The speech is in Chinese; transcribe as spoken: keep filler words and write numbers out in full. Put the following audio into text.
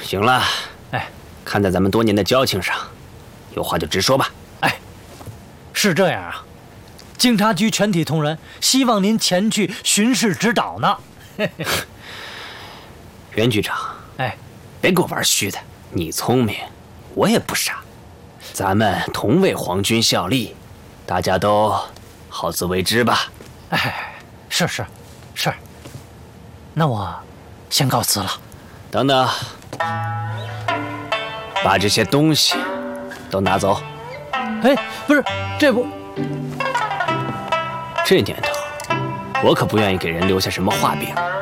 行了， 哎， 看在咱们多年的交情上，有话就直说吧。 哎，是这样啊，警察局全体同仁希望您前去巡视指导呢。 袁局长， 哎， 别给我玩虚的，你聪明，我也不傻，咱们同为皇军效力，大家都好自为之吧。 哎，是是是，那我先告辞了。 等等，把这些东西都拿走。 哎，不是，这不， 这年头，我可不愿意给人留下什么话柄。